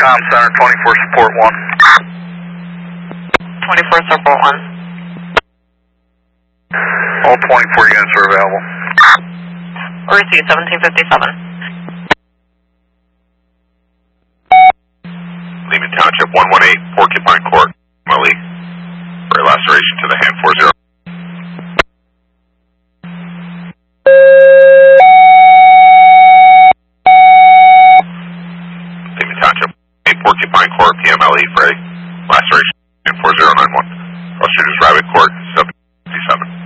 Com Center, 24 Support 1. 24 Support 1. All 24 units are available. Receive 1757. Lehman Township 118, Porcupine Court.